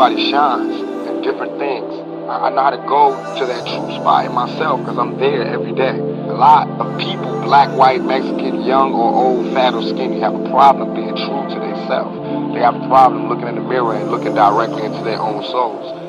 everybody shines in different things. I know how to go to that true spot in myself because I'm there every day. A lot of people, black, white, Mexican, young or old, fat or skinny, have a problem being true to themselves. They have a problem looking in the mirror and looking directly into their own souls.